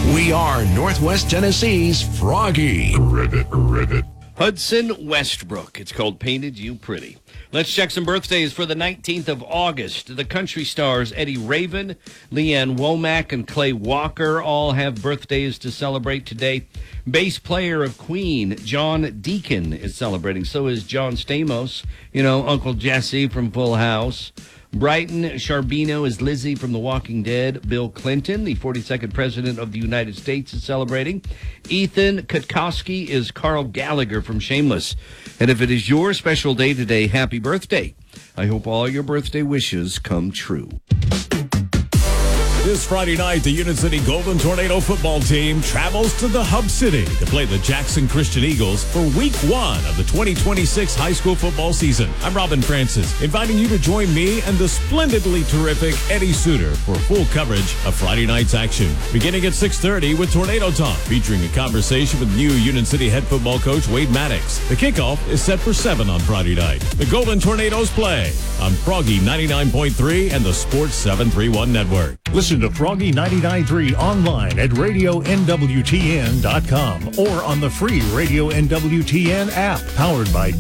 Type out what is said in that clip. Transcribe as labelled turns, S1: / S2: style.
S1: We are Northwest Tennessee's Froggy.
S2: Ribbit.
S3: Hudson Westbrook. It's called Painted You Pretty. Let's check some birthdays for the 19th of August. The country stars Eddie Raven, Leanne Womack, and Clay Walker all have birthdays to celebrate today. Bass player of Queen, John Deacon, is celebrating. So is John Stamos, Uncle Jesse from Full House. Brighton Charbino is Lizzie from The Walking Dead. Bill Clinton, the 42nd President of the United States, is celebrating. Ethan Kutkowski is Carl Gallagher from Shameless. And if it is your special day today, happy birthday. I hope all your birthday wishes come true.
S4: This Friday night, the Union City Golden Tornado football team travels to the Hub City to play the Jackson Christian Eagles for Week 1 of the 2026 high school football season. I'm Robin Francis, inviting you to join me and the splendidly terrific Eddie Suter for full coverage of Friday night's action. Beginning at 6:30 with Tornado Talk, featuring a conversation with new Union City head football coach Wade Maddox. The kickoff is set for 7 on Friday night. The Golden Tornadoes play on Froggy 99.3 and the Sports 731 Network.
S5: Listen to Froggy 99.3 online at RadioNWTN.com or on the free Radio NWTN app powered by